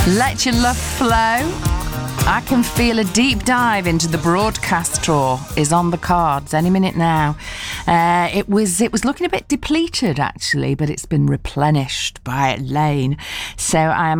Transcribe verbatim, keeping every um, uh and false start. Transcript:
Let your love flow. I can feel a deep dive into the broadcast tour is on the cards any minute now. Uh, it was it was looking a bit depleted actually, but it's been replenished by Lane. So I am